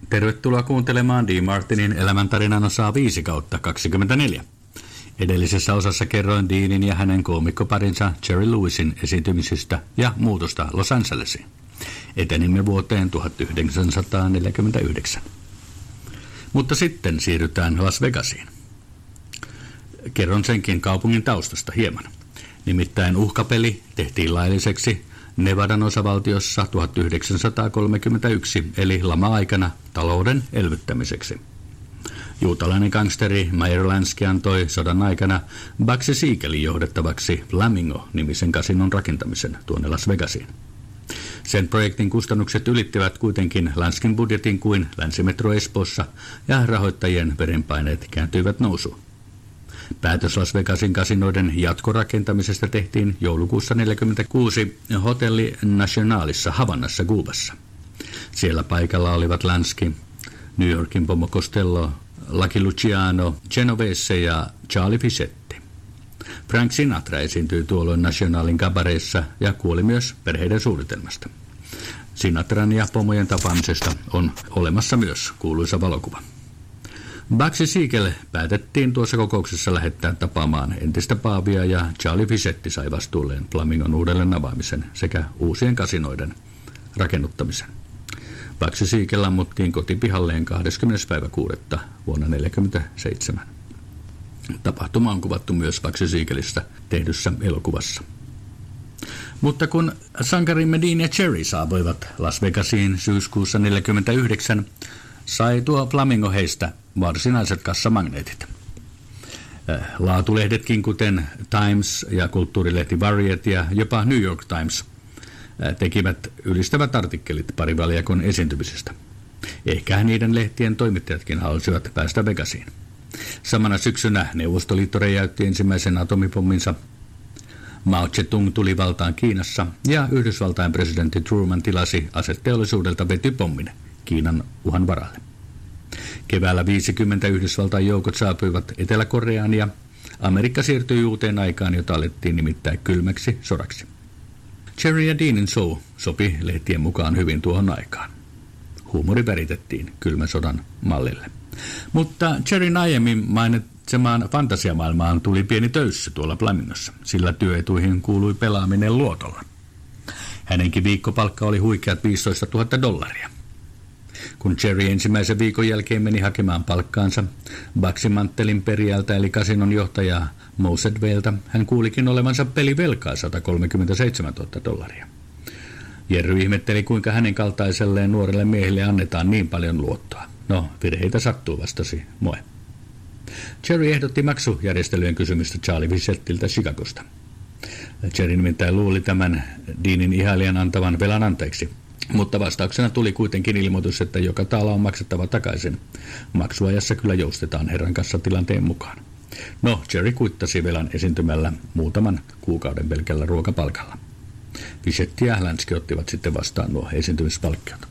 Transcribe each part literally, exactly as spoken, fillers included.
Tervetuloa kuuntelemaan Dean Martinin elämäntarinan osaa viisi kautta kaksikymmentäneljä. Edellisessä osassa kerroin Deanin ja hänen koomikkoparinsa Jerry Lewisin esiintymisistä ja muutosta Los Angelesiin. Etenimme vuoteen tuhatyhdeksänsataaneljäkymmentäyhdeksän. Mutta sitten siirrytään Las Vegasiin. Kerron senkin kaupungin taustasta hieman. Nimittäin uhkapeli tehtiin lailliseksi Nevadan osavaltiossa tuhatyhdeksänsataakolmekymmentäyksi, eli lama-aikana talouden elvyttämiseksi. Juutalainen gangsteri Meyer Lansky antoi sodan aikana Bugsy Siegelin johdettavaksi Flamingo-nimisen kasinon rakentamisen tuonne Las Vegasiin. Sen projektin kustannukset ylittivät kuitenkin Lanskyn budjetin kuin Länsimetro Espoossa, ja rahoittajien verenpaineet kääntyivät nousuun. Päätös Las Vegasin kasinoiden jatkorakentamisesta tehtiin joulukuussa tuhatyhdeksänsataaneljäkymmentäkuusi Hotelli Nacionalissa Havannassa, Kuubassa. Siellä paikalla olivat Lansky, New Yorkin Pomo Costello, Lucky Luciano, Genovese ja Charlie Fischetti. Frank Sinatra esiintyi tuolloin Nationalin kabareissa ja kuoli myös perheiden suunnitelmasta. Sinatran ja pomojen tapaamisesta on olemassa myös kuuluisa valokuva. Bugsy Siegel päätettiin tuossa kokouksessa lähettää tapaamaan entistä paavia, ja Charlie Fischetti sai vastuulleen Flamingon uudelleen avaamisen sekä uusien kasinoiden rakennuttamisen. Bugsy Siegel ammuttiin kotipihalleen kahdeskymmenes päivä kuudetta vuonna tuhatyhdeksänsataaneljäkymmentäseitsemän. Tapahtuma on kuvattu myös Bugsy Siegelistä tehdyssä elokuvassa. Mutta kun sankarimme Dean ja Jerry saapuivat Las Vegasiin syyskuussa tuhatyhdeksänsataaneljäkymmentäyhdeksän, sai tuo Flamingo heistä varsinaiset kassamagneetit. Laatulehdetkin, kuten Times ja kulttuurilehti Variety ja jopa New York Times, tekivät ylistävät artikkelit parivaljakon esiintymisestä. Ehkä niiden lehtien toimittajatkin halusivat päästä Vegasiin. Samana syksynä Neuvostoliitto räjäytti ensimmäisen atomipomminsa. Mao Zedong tuli valtaan Kiinassa, ja Yhdysvaltain presidentti Truman tilasi aseteollisuudelta vetypommin Kiinan uhan varalle. Keväällä viisikymmentä Yhdysvaltain joukot saapuivat Etelä-Koreaan, ja Amerikka siirtyi uuteen aikaan, jota alettiin nimittää kylmäksi sodaksi. Jerry ja Deanin show sopi lehtien mukaan hyvin tuohon aikaan. Huumori väritettiin kylmän sodan mallille. Mutta Jerryn aiemmin mainitsemaan fantasiamaailmaan tuli pieni töyssy tuolla Flamingossa, sillä työetuihin kuului pelaaminen luotolla. Hänenkin viikkopalkka oli huikeat viisitoista tuhatta dollaria. Kun Jerry ensimmäisen viikon jälkeen meni hakemaan palkkaansa Bugsy Manttelin perijältä eli kasinon johtaja Mousedveltä, hän kuulikin olevansa pelivelkaa sata kolmekymmentäseitsemän tuhatta dollaria. Jerry ihmetteli, kuinka hänen kaltaiselleen nuorelle miehille annetaan niin paljon luottoa. No, virheitä sattuu, vastasi Moe. Jerry ehdotti maksujärjestelyjen kysymystä Charlie Fischettiltä Chicagosta. Jerry nimittäin luuli tämän Deanin ihailijan antavan velan anteeksi, mutta vastauksena tuli kuitenkin ilmoitus, että joka taala on maksettava takaisin. Maksuajassa kyllä joustetaan herran kanssa tilanteen mukaan. No, Jerry kuittasi velan esiintymällä muutaman kuukauden pelkällä ruokapalkalla. Fischetti ja Lansky ottivat sitten vastaan nuo esiintymispalkkiot.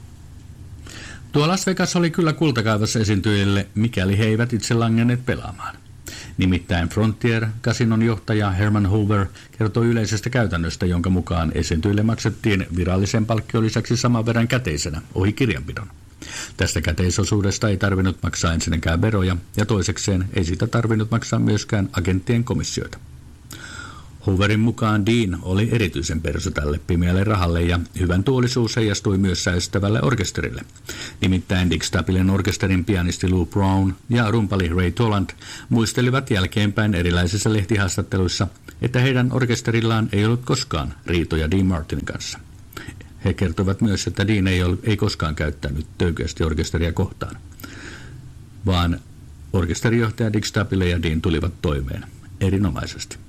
Tuo Las Vegas oli kyllä kultakaivassa esiintyjille, mikäli he eivät itse langenneet pelaamaan. Nimittäin Frontier-kasinon johtaja Herman Hoover kertoi yleisestä käytännöstä, jonka mukaan esiintyjille maksettiin virallisen palkkion lisäksi saman verran käteisenä ohi kirjanpidon. Tästä käteisosuudesta ei tarvinnut maksaa ensinnäkään veroja, ja toisekseen ei siitä tarvinnut maksaa myöskään agenttien komissioita. Hooverin mukaan Dean oli erityisen perso tälle pimeälle rahalle, ja hyvän tuolisuus heijastui myös säestävälle orkesterille. Nimittäin Dick Stapleyn orkesterin pianisti Lou Brown ja rumpali Ray Toland muistelivat jälkeenpäin erilaisissa lehtihaastatteluissa, että heidän orkesterillaan ei ollut koskaan riitoja Dean Martinin kanssa. He kertovat myös, että Dean ei, ollut, ei koskaan käyttänyt töykeästi orkesteria kohtaan, vaan orkesterijohtaja Dick Staple ja Dean tulivat toimeen erinomaisesti.